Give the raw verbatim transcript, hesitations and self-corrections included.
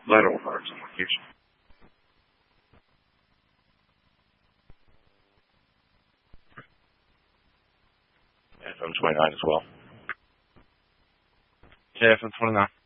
lateral firing on location. F M twenty-nine as well. K F M twenty-nine.